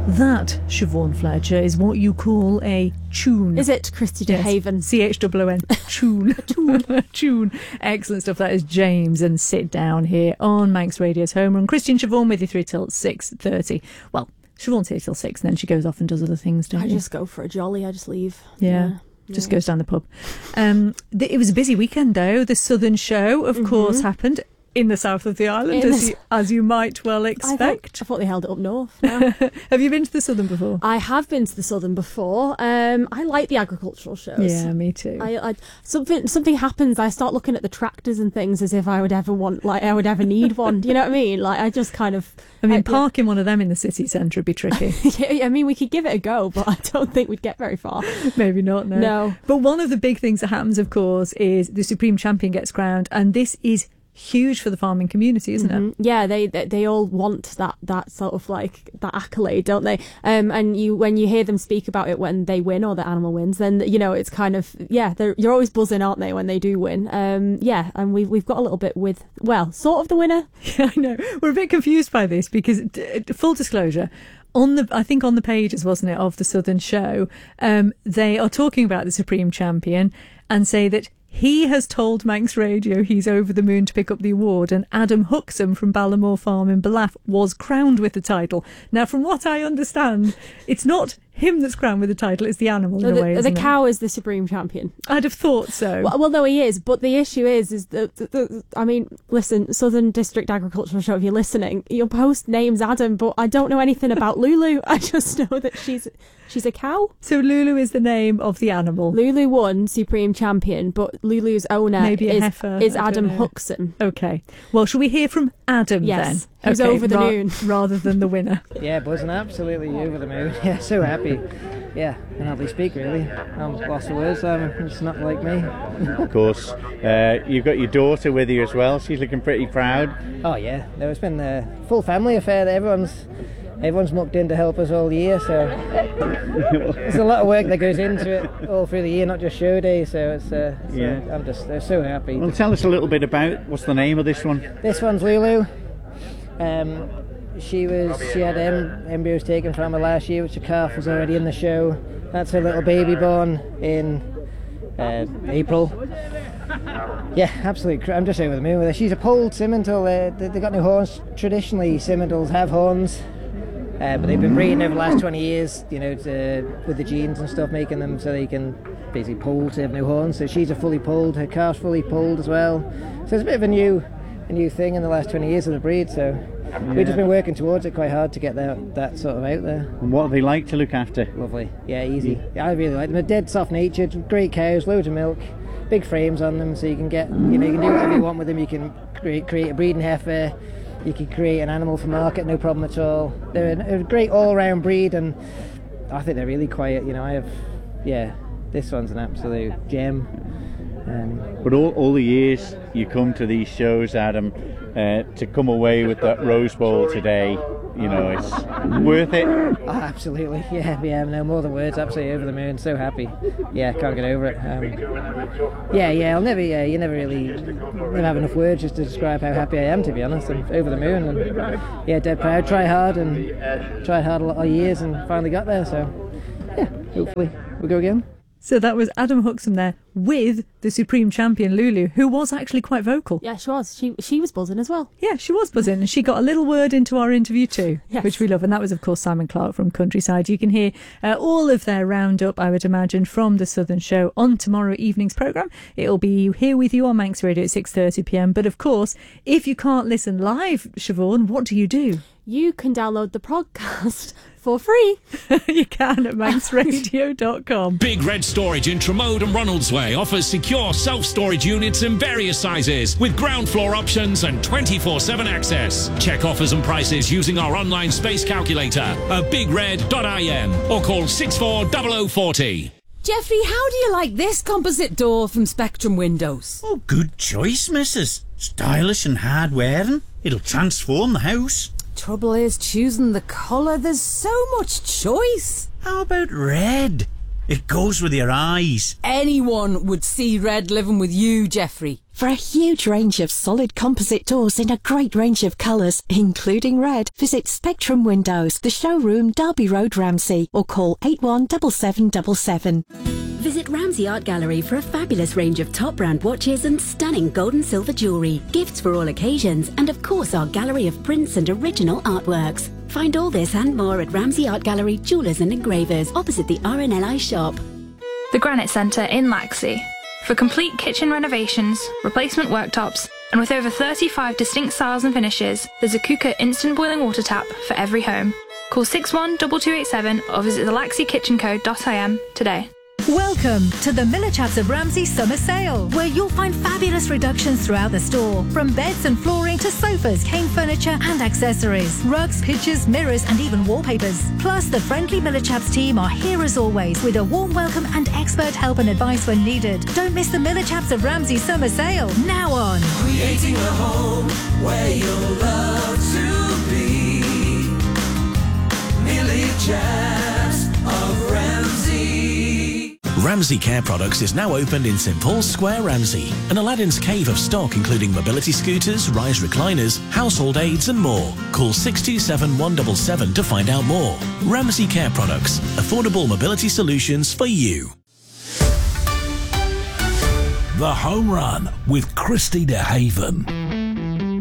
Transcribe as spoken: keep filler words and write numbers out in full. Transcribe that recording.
That, Siobhan Fletcher, is what you call a tune. Is it, Christy de Yes. Haven? C H O O N. Tune. Tune. Tune. Excellent stuff. That is James and Sit Down here on Manx Radio's Home Run. Christy and Siobhan with you through till six thirty. Well, Siobhan's here till six and then she goes off and does other things, don't I you? just go for a jolly, I just leave. Yeah. Yeah. Just goes down the pub. Um, th- it was a busy weekend, though. The Southern Show, of Mhm. course, happened in the south of the island, In as the you, as you might well I expect. thought, I thought they held it up north now. Have you been to the Southern before? I have been to the Southern before. Um, I like the agricultural shows. Yeah, me too. I, I something something happens. I start looking at the tractors and things as if I would ever want, like I would ever need one. Do you know what I mean? Like I just kind of. I mean, I- parking one of them in the city centre would be tricky. Yeah, I mean, we could give it a go, but I don't think we'd get very far. Maybe not, no. No. But one of the big things that happens, of course, is the Supreme Champion gets crowned, and this is huge for the farming community, isn't Mhm. Yeah, they, they they all want that that sort of like that accolade, don't they? Um, and you when you hear them speak about it when they win or the animal wins, then you know it's kind of yeah, they're you're always buzzing, aren't they, when they do win? Um, yeah, and we've we've got a little bit with well, sort of the winner. it? Yeah, I know. We're a bit confused by this because, d- d- full disclosure, on the I think on the pages, wasn't it, of the Southern Show, um, they are talking about the Supreme Champion and say that he has told Manx Radio he's over the moon to pick up the award, and Adam Huxham from Ballamore Farm in Ballaugh was crowned with the title. Now, from what I understand, it's not him that's crowned with the title, it's the animal in the, a way, the isn't it? cow is the supreme champion. I'd have thought so. Well, well, no, he is. But the issue is, is that, the, the, I mean, listen, Southern District Agricultural Show, if you're listening, your post name's Adam, but I don't know anything about Lulu. I just know that she's she's a cow. So Lulu is the name of the animal. Lulu won Supreme Champion, but Lulu's owner Maybe a is, heifer, is I don't Adam know. Huxham. Okay. Well, shall we hear from Adam Yes, then? who's Okay, over the moon. Rather than the winner. Yeah, buzzing, absolutely over the moon. Yeah, so happy. Yeah, can hardly speak really. I'm lost for words. Um, it's not like me. Of course, uh, you've got your daughter with you as well. She's looking pretty proud. Oh yeah, no, it's been a full family affair. That everyone's everyone's mucked in to help us all year. So there's a lot of work that goes into it all through the year, not just show day. So it's uh, so Yeah. I'm just uh, so happy. Well, tell us a little bit about what's the name of this one. This one's Lulu. Um, she was she had em- embryos taken from her last year, which the calf was already in the show. That's her little baby born in uh, April. Yeah, absolutely. cr- I'm just over the moon with her. She's a polled Simmental. Uh, they, they got no horns. Traditionally, Simmentals have horns, uh, but they've been breeding over the last twenty years. You know, to, with the genes and stuff, making them so they can basically poll to have no horns. So she's a fully polled. Her calf's fully polled as well. So it's a bit of a new, a new thing in the last twenty years of the breed. So. We've just been working towards it quite hard to get that that sort of out there. And what do they like to look after? Lovely, yeah, easy. Yeah, I really like them. They're dead soft-natured, great cows, loads of milk, big frames on them, so you can get, you know, you can do whatever you want with them. You can create create a breeding heifer, you can create an animal for market, no problem at all. They're a, a great all-round breed, and I think they're really quiet. You know, I have, yeah, this one's an absolute gem. Um, But all, all the years you come to these shows, Adam, uh, to come away with that Rose Bowl today, you know, it's worth it. Oh, absolutely, yeah, yeah, no more than words, absolutely over the moon, so happy. Yeah, can't get over it. Um, yeah, yeah, I'll never, yeah, you never really never have enough words just to describe how happy I am, to be honest. I'm over the moon, and yeah, dead proud, try hard, and tried hard a lot of years, and finally got there, so yeah, hopefully we'll go again. So that was Adam Huxham there with the Supreme Champion Lulu, who was actually quite vocal. Yeah, she was. She she was buzzing as well. Yeah, she was buzzing, and she got a little word into our interview too, Yes. which we love. And that was, of course, Simon Clark from Countryside. You can hear uh, all of their roundup, I would imagine, from the Southern Show on tomorrow evening's programme. It'll be here with you on Manx Radio at six thirty p m. But, of course, if you can't listen live, Siobhan, what do you do? You can download the podcast for free. You can at manx radio dot com. Big Red Storage in Tremode and Ronaldsway offers secure self-storage units in various sizes with ground floor options and twenty-four seven access. Check offers and prices using our online space calculator at big red dot i m or call six four zero zero four zero. Jeffrey, how do you like this composite door from Spectrum Windows? Oh, good choice, missus. Stylish and hard-wearing. It'll transform the house. Trouble is choosing the colour. There's so much choice. How about red? It goes with your eyes. Anyone would see red living with you, Jeffrey. For a huge range of solid composite doors in a great range of colours, including red, visit Spectrum Windows, the showroom, Derby Road, Ramsey, or call eight one seven seven seven seven. Visit Ramsey Art Gallery for a fabulous range of top brand watches and stunning gold and silver jewellery, gifts for all occasions, and of course our gallery of prints and original artworks. Find all this and more at Ramsey Art Gallery, Jewellers and Engravers, opposite the R N L I shop. The Granite Centre in Laxey. For complete kitchen renovations, replacement worktops, and with over thirty-five distinct styles and finishes, there's a Kuka instant boiling water tap for every home. Call six one two two eight seven or visit the laxey kitchen co dot I M today. Welcome to the Miller Chaps of Ramsey Summer Sale, where you'll find fabulous reductions throughout the store, from beds and flooring to sofas, cane furniture and accessories, rugs, pictures, mirrors and even wallpapers. Plus, the friendly Miller Chaps team are here as always with a warm welcome and expert help and advice when needed. Don't miss the Miller Chaps of Ramsey Summer Sale, now on. Creating a home where you'll love to be. Miller Chaps of Ramsey. Ramsey Care Products is now opened in St Paul's Square, Ramsey. An Aladdin's cave of stock including mobility scooters, rise recliners, household aids and more. Call six two seven one seven seven to find out more. Ramsey Care Products. Affordable mobility solutions for you. The Home Run with Christy DeHaven.